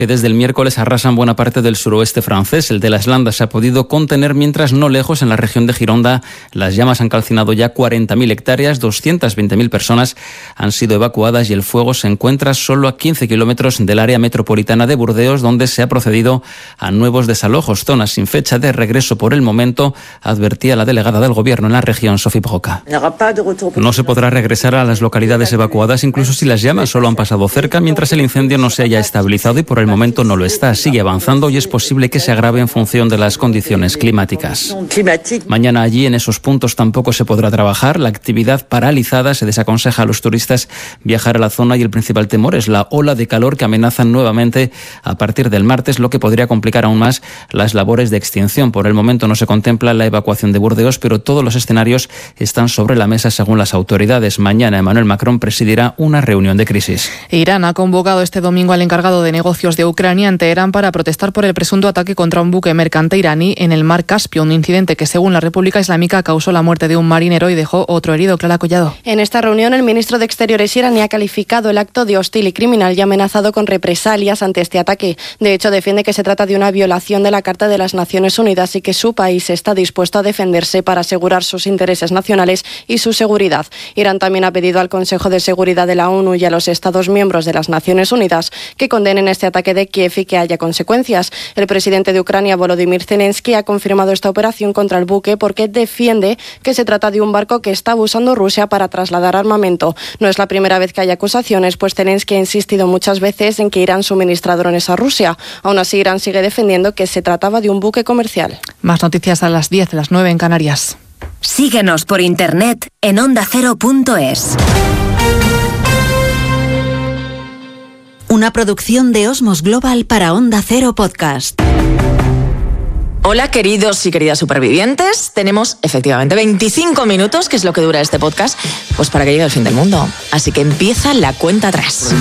que desde el miércoles arrasan buena parte del suroeste francés. El de las Landas se ha podido contener, mientras no lejos, en la región de Gironda, las llamas han calcinado ya 40.000 hectáreas, 220.000 personas han sido evacuadas y el fuego se encuentra solo a 15 kilómetros del área metropolitana de Burdeos, donde se ha procedido a nuevos desalojos, zonas sin fecha de regreso por el momento, advertía la delegada del Gobierno en la región, Sophie Broca. No se podrá regresar a las localidades evacuadas, incluso si las llamas solo han pasado cerca, mientras el incendio no se haya estabilizado, y por el momento no lo está. Sigue avanzando y es posible que se agrave en función de las condiciones climáticas. Mañana allí, en esos puntos, tampoco se podrá trabajar. La actividad paralizada. Se desaconseja a los turistas viajar a la zona y el principal temor es la ola de calor que amenaza nuevamente a partir del martes, lo que podría complicar aún más las labores de extinción. Por el momento no se contempla la evacuación de Burdeos, pero todos los escenarios están sobre la mesa según las autoridades. Mañana Emmanuel Macron presidirá una reunión de crisis. Irán ha convocado este domingo al encargado de negocios de Ucrania en Teherán para protestar por el presunto ataque contra un buque mercante iraní en el mar Caspio, un incidente que, según la República Islámica, causó la muerte de un marinero y dejó otro herido. Clara Collado. En esta reunión, el ministro de Exteriores iraní ha calificado el acto de hostil y criminal y ha amenazado con represalias ante este ataque. De hecho, defiende que se trata de una violación de la Carta de las Naciones Unidas y que su país está dispuesto a defenderse para asegurar sus intereses nacionales y su seguridad. Irán también ha pedido al Consejo de Seguridad de la ONU y a los Estados miembros de las Naciones Unidas que condenen este ataque de Kiev y que haya consecuencias. El presidente de Ucrania, Volodymyr Zelensky, ha confirmado esta operación contra el buque porque defiende que se trata de un barco que está usando Rusia para trasladar armamento. No es la primera vez que hay acusaciones, pues Zelensky ha insistido muchas veces en que Irán suministra drones a Rusia. Aún así, Irán sigue defendiendo que se trataba de un buque comercial. Más noticias a las 10, las 9 en Canarias. Síguenos por internet en ondacero.es. Una producción de Osmos Global para Onda Cero Podcast. Hola, queridos y queridas supervivientes. Tenemos efectivamente 25 minutos, que es lo que dura este podcast, pues para que llegue el fin del mundo. Así que empieza la cuenta atrás.